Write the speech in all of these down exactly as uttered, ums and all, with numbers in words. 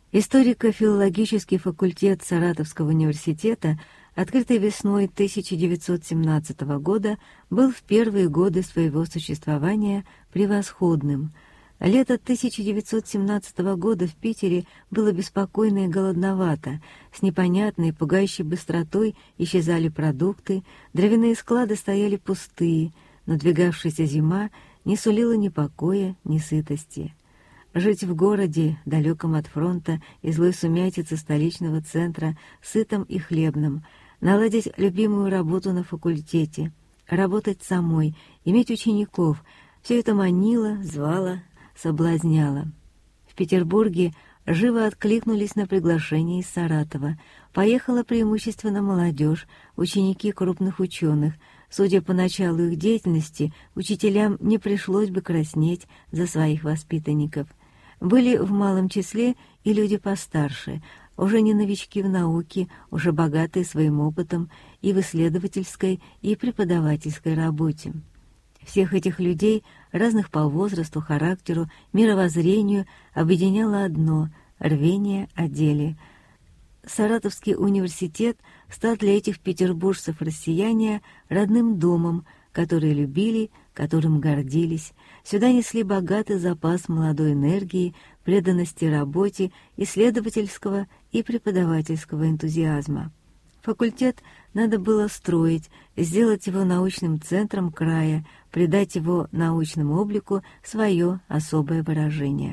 Историко-филологический факультет Саратовского университета, открытый весной тысяча девятьсот семнадцатого года, был в первые годы своего существования превосходным. Лето тысяча девятьсот семнадцатого года в Питере было беспокойно и голодновато. С непонятной, пугающей быстротой исчезали продукты, дровяные склады стояли пустые. Надвигавшаяся зима не сулила ни покоя, ни сытости. Жить в городе, далеком от фронта и злой сумятицы столичного центра, сытом и хлебном, наладить любимую работу на факультете, работать самой, иметь учеников — все это манило, звало, соблазняло. В Петербурге живо откликнулись на приглашение из Саратова. Поехала преимущественно молодежь, ученики крупных ученых. Судя по началу их деятельности, учителям не пришлось бы краснеть за своих воспитанников. Были в малом числе и люди постарше, уже не новички в науке, уже богатые своим опытом и в исследовательской, и преподавательской работе. Всех этих людей, разных по возрасту, характеру, мировоззрению, объединяло одно — рвение о деле. Саратовский университет стал для этих петербуржцев-россияне родным домом, который любили, которым гордились. Сюда несли богатый запас молодой энергии, преданности работе, исследовательского и преподавательского энтузиазма. Факультет надо было строить, сделать его научным центром края, придать его научному облику свое особое выражение.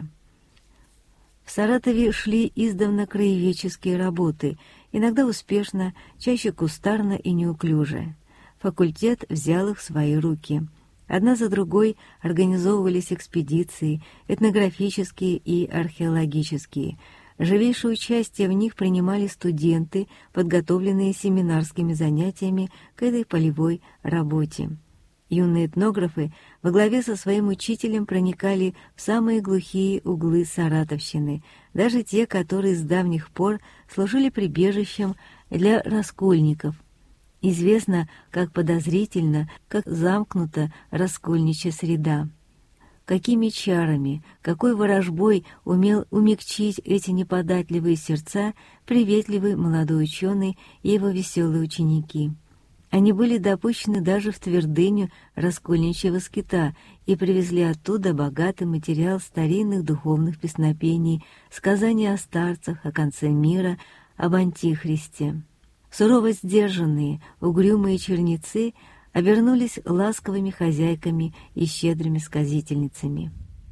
В Саратове шли издавна краеведческие работы, иногда успешно, чаще кустарно и неуклюже. Факультет взял их в свои руки. Одна за другой организовывались экспедиции, этнографические и археологические. Живейшее участие в них принимали студенты, подготовленные семинарскими занятиями к этой полевой работе. Юные этнографы во главе со своим учителем проникали в самые глухие углы Саратовщины, даже те, которые с давних пор служили прибежищем для раскольников. Известно, как подозрительно, как замкнута раскольничья среда. Какими чарами, какой ворожбой умел умягчить эти неподатливые сердца приветливый молодой ученый и его веселые ученики. Они были допущены даже в твердыню раскольничьего скита и привезли оттуда богатый материал старинных духовных песнопений, сказания о старцах, о конце мира, об антихристе. Сурово сдержанные, угрюмые чернецы обернулись ласковыми хозяйками и щедрыми сказительницами.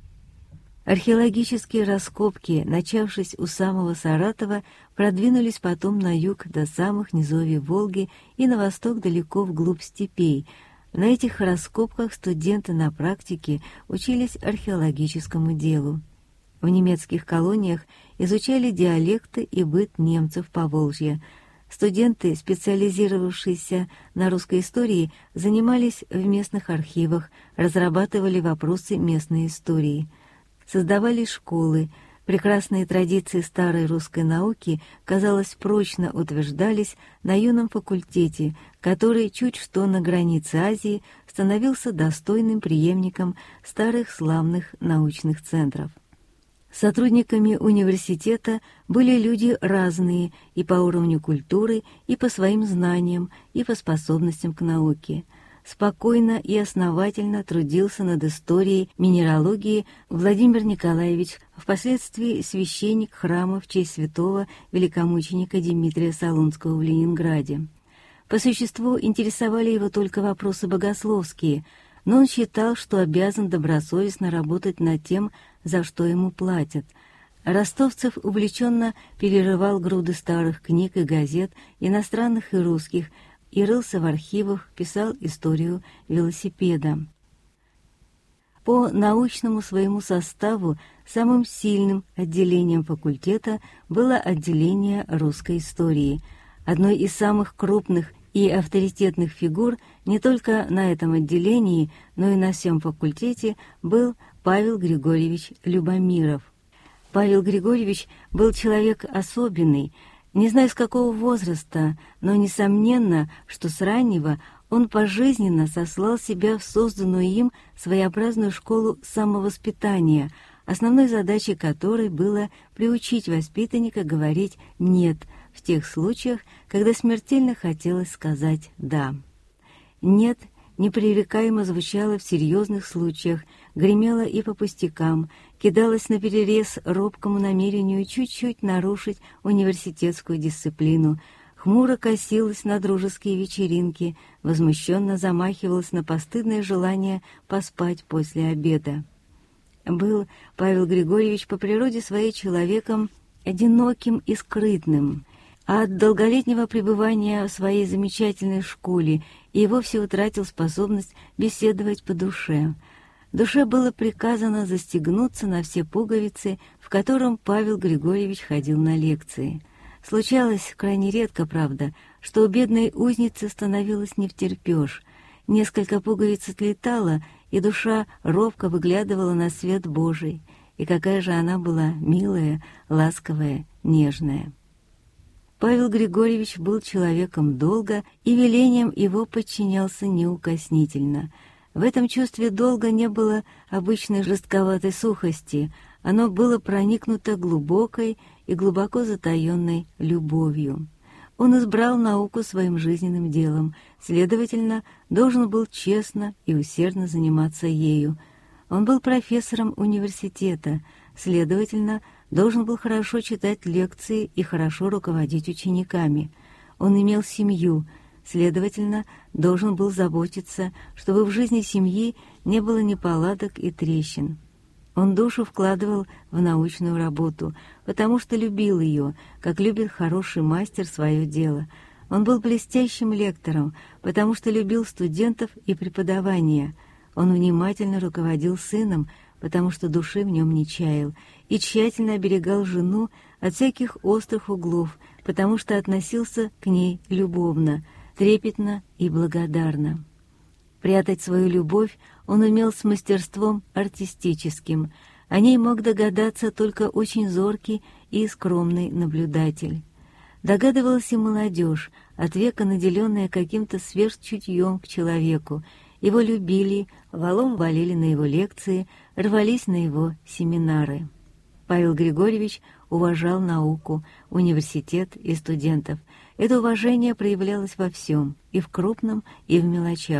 Археологические раскопки, начавшись у самого Саратова, продвинулись потом на юг до самых низовий Волги и на восток далеко вглубь степей. На этих раскопках студенты на практике учились археологическому делу. В немецких колониях изучали диалекты и быт немцев Поволжья. Студенты, специализировавшиеся на русской истории, занимались в местных архивах, разрабатывали вопросы местной истории. Создавались школы. Прекрасные традиции старой русской науки, казалось, прочно утверждались на юном факультете, который чуть что на границе Азии становился достойным преемником старых славных научных центров. Сотрудниками университета были люди разные и по уровню культуры, и по своим знаниям, и по способностям к науке. Спокойно и основательно трудился над историей минералогии Владимир Николаевич, впоследствии священник храма в честь святого великомученика Дмитрия Солунского в Ленинграде. По существу интересовали его только вопросы богословские, но он считал, что обязан добросовестно работать над тем, за что ему платят. Ростовцев увлеченно перерывал груды старых книг и газет, иностранных и русских, и рылся в архивах, писал историю велосипеда. По научному своему составу самым сильным отделением факультета было отделение русской истории. Одной из самых крупных и авторитетных фигур не только на этом отделении, но и на всем факультете был Павел Григорьевич Любомиров. Павел Григорьевич был человек особенный, не знаю с какого возраста, но несомненно, что с раннего он пожизненно сослал себя в созданную им своеобразную школу самовоспитания, основной задачей которой было приучить воспитанника говорить «нет» в тех случаях, когда смертельно хотелось сказать «да». «Нет» непререкаемо звучало в серьезных случаях, гремело и по пустякам, кидалось наперерез робкому намерению чуть-чуть нарушить университетскую дисциплину, хмуро косилась на дружеские вечеринки, возмущенно замахивалась на постыдное желание поспать после обеда. Был Павел Григорьевич по природе своей человеком одиноким и скрытным, а от долголетнего пребывания в своей замечательной школе и вовсе утратил способность беседовать по душе. Душе было приказано застегнуться на все пуговицы, в котором Павел Григорьевич ходил на лекции. Случалось крайне редко, правда, что у бедной узницы становилось невтерпеж. Несколько пуговиц отлетало, и душа робко выглядывала на свет Божий. И какая же она была милая, ласковая, нежная. Павел Григорьевич был человеком долга, и велением его подчинялся неукоснительно. В этом чувстве долга не было обычной жестковатой сухости, оно было проникнуто глубокой и глубоко затаенной любовью. Он избрал науку своим жизненным делом, следовательно, должен был честно и усердно заниматься ею. Он был профессором университета, следовательно, должен был хорошо читать лекции и хорошо руководить учениками. Он имел семью, следовательно, должен был заботиться, чтобы в жизни семьи не было неполадок и трещин. Он душу вкладывал в научную работу, потому что любил ее, как любит хороший мастер свое дело. Он был блестящим лектором, потому что любил студентов и преподавание. Он внимательно руководил сыном, потому что души в нем не чаял, и тщательно оберегал жену от всяких острых углов, потому что относился к ней любовно, трепетно и благодарно. Прятать свою любовь он умел с мастерством артистическим. О ней мог догадаться только очень зоркий и скромный наблюдатель. Догадывалась и молодежь, от века наделенная каким-то сверхчутьем к человеку. Его любили, валом валили на его лекции, рвались на его семинары. Павел Григорьевич уважал науку, университет и студентов. Это уважение проявлялось во всем, и в крупном, и в мелочах.